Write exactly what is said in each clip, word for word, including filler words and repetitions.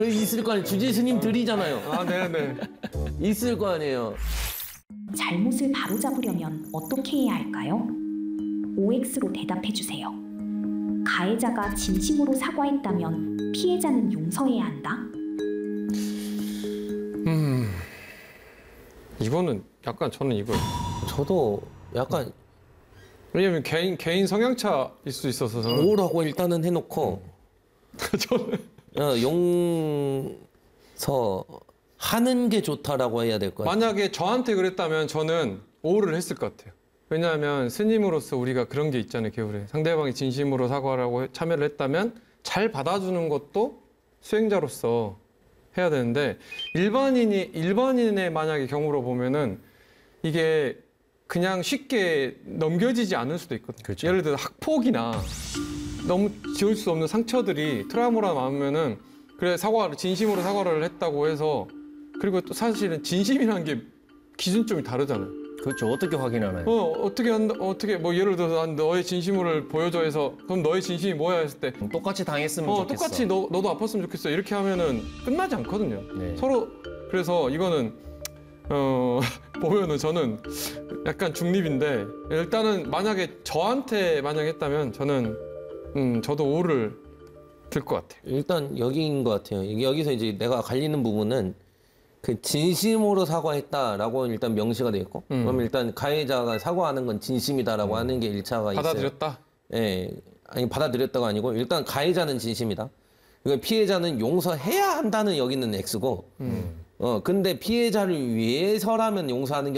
있을 거 아니에요. 주지 스님들이잖아요. 아, 네네. 있을 거 아니에요. 잘못을 바로잡으려면 어떻게 해야 할까요? 오엑스로 대답해 주세요. 가해자가 진심으로 사과했다면 피해자는 용서해야 한다? 음, 이거는 약간 저는 이거 저도 약간 왜냐면 개인 개인 성향차일 수 있어서 저는 오라고 일단은 해놓고 저는 어, 용서 하는 게 좋다라고 해야 될 것 같아요. 만약에 저한테 그랬다면 저는 오를 했을 것 같아요. 왜냐하면 스님으로서 우리가 그런 게 있잖아요, 개울에. 상대방이 진심으로 사과라고 참여를 했다면 잘 받아주는 것도 수행자로서 해야 되는데 일반인이 일반인의 만약에 경우로 보면은 이게 그냥 쉽게 넘겨지지 않을 수도 있거든요. 그렇죠. 예를 들어 학폭이나 너무 지울 수 없는 상처들이 트라우마가 많으면은 그래 사과를 진심으로 사과를 했다고 해서 그리고 또 사실은 진심이라는 게 기준점이 다르잖아요. 그렇죠. 어떻게 확인하나요? 어 어떻게 한다 어떻게 뭐 예를 들어서 난 너의 진심을 보여줘 해서 그럼 너의 진심이 뭐야 했을 때 똑같이 당했으면 어, 좋겠어. 똑같이 너, 너도 아팠으면 좋겠어. 이렇게 하면은 끝나지 않거든요. 네. 서로, 그래서 이거는, 어, 보면은 저는 약간 중립인데, 일단은 만약에 저한테 만약 했다면 저는, 음, 저도 오를 들 것 같아요. 일단 여기인 것 같아요. 이게 여기서 이제 내가 갈리는 부분은 그 진심으로 사과했다라고 일단 명시가 돼 있고, 음. 그러면 일단 가해자가 사과하는 건 진심이다라고 하는 게 일 차가 있어요. 받아들였다? 예, 아니 받아들였다가 아니고 일단 가해자는 진심이다. 그러니까 피해자는 용서해야 한다는 여기는 X고, 음. 어 근데 피해자를 위해서라면 용서하는 게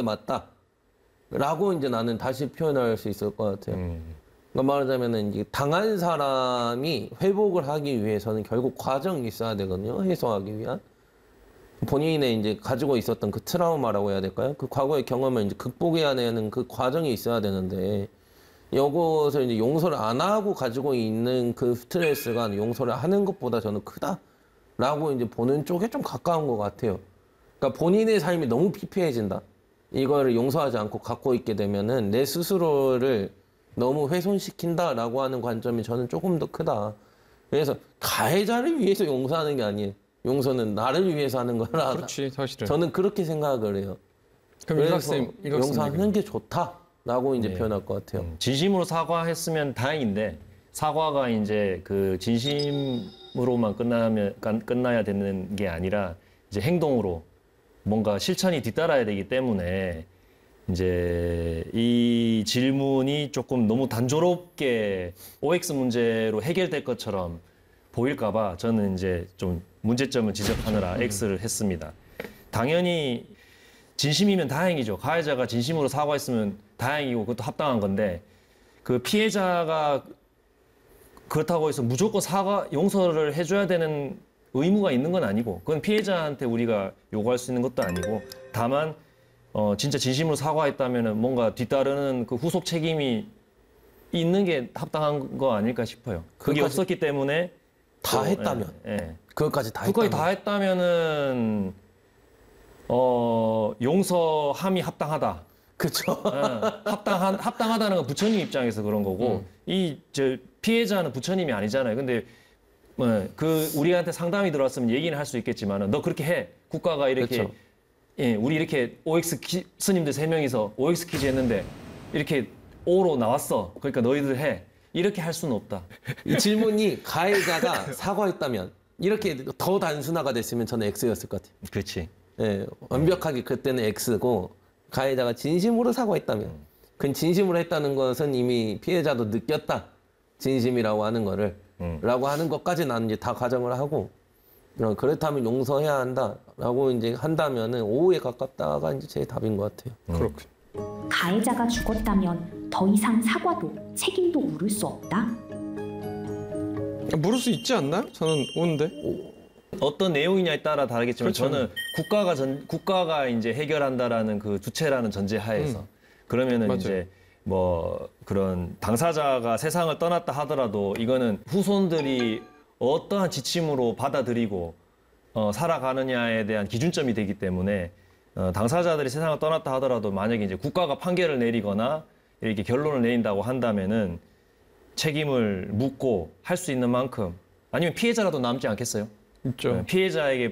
맞다라고 이제 나는 다시 표현할 수 있을 것 같아요. 음. 그러니까 말하자면은 이제 당한 사람이 회복을 하기 위해서는 결국 과정이 있어야 되거든요. 해소하기 위한. 본인의 이제 가지고 있었던 그 트라우마라고 해야 될까요? 그 과거의 경험을 이제 극복해야 되는 그 과정이 있어야 되는데, 이것을 이제 용서를 안 하고 가지고 있는 그 스트레스가 용서를 하는 것보다 저는 크다라고 이제 보는 쪽에 좀 가까운 것 같아요. 그러니까 본인의 삶이 너무 피폐해진다. 이거를 용서하지 않고 갖고 있게 되면은 내 스스로를 너무 훼손시킨다라고 하는 관점이 저는 조금 더 크다. 그래서 가해자를 위해서 용서하는 게 아니에요. 용서는 나를 위해서 하는 거라. 그렇지, 사실은. 저는 그렇게 생각을 해요. 그럼 그래서 일각쌤, 일각쌤 용서하는 게 좋다라고 이제 네. 표현할 것 같아요. 음, 진심으로 사과했으면 다행인데 사과가 이제 그 진심으로만 끝나면 끝- 끝나야 되는 게 아니라 이제 행동으로 뭔가 실천이 뒤따라야 되기 때문에 이제 이 질문이 조금 너무 단조롭게 오엑스 문제로 해결될 것처럼 보일까봐 저는 이제 좀 문제점을 지적하느라 X를 했습니다. 당연히 진심이면 다행이죠. 가해자가 진심으로 사과했으면 다행이고 그것도 합당한 건데 그 피해자가 그렇다고 해서 무조건 사과, 용서를 해줘야 되는 의무가 있는 건 아니고 그건 피해자한테 우리가 요구할 수 있는 것도 아니고 다만 어, 진짜 진심으로 사과했다면 뭔가 뒤따르는 그 후속 책임이 있는 게 합당한 거 아닐까 싶어요. 그게 그것까지- 없었기 때문에 다 또, 했다면. 예, 예. 그것까지 다 그거까지 했다면. 다 했다면은 어 용서함이 합당하다. 그렇죠. 어, 합당한 합당하다는 건 부처님 입장에서 그런 거고 이 저 피해자는 부처님이 아니잖아요. 근데 뭐, 그 우리한테 상담이 들어왔으면 얘기는 할 수 있겠지만은 너 그렇게 해. 국가가 이렇게 그렇죠. 예, 우리 이렇게 오엑스 키, 스님들 세 명이서 오엑스 퀴즈 했는데 이렇게 O로 나왔어. 그러니까 너희들 해. 이렇게 할 수는 없다. 이 질문이 가해자가 사과했다면 이렇게 더 단순화가 됐으면 저는 X였을 것 같아요. 그렇지. 예, 완벽하게 그때는 X고 가해자가 진심으로 사과했다면 그 진심으로 했다는 것은 이미 피해자도 느꼈다. 진심이라고 하는 거를 음. 라고 하는 것까지 나는 이제 다 가정을 하고 어, 그렇다면 용서해야 한다라고 이제 한다면은 오에 가깝다가 이제 제 답인 것 같아요. 그렇군. 가해자가 죽었다면 더 이상 사과도 책임도 물을 수 없다? 물을 수 있지 않나요? 저는 오는데. 어떤 내용이냐에 따라 다르겠지만 그렇죠. 저는 국가가 전 국가가 이제 해결한다라는 그 주체라는 전제 하에서 음. 그러면은 맞아요. 이제 뭐 그런 당사자가 세상을 떠났다 하더라도 이거는 후손들이 어떠한 지침으로 받아들이고 어, 살아가느냐에 대한 기준점이 되기 때문에 어, 당사자들이 세상을 떠났다 하더라도 만약에 이제 국가가 판결을 내리거나 이렇게 결론을 내린다고 한다면은 책임을 묻고 할 수 있는 만큼 아니면 피해자라도 남지 않겠어요? 있죠. 피해자에게